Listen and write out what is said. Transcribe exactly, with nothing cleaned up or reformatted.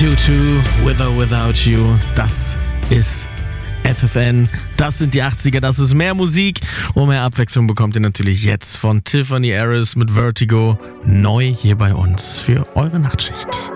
U zwei, With or Without You, das ist F F N, das sind die achtziger, das ist mehr Musik und mehr Abwechslung bekommt ihr natürlich jetzt von Tiffany Harris mit Vertigo, neu hier bei uns für eure Nachtschicht.